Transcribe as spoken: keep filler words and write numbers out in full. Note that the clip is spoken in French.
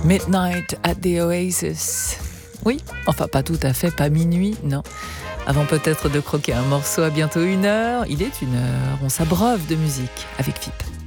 Midnight at the Oasis. Oui, enfin pas tout à fait, pas minuit, non. Avant peut-être de croquer un morceau, à bientôt une heure. Il est une heure, on s'abreuve de musique avec F I P.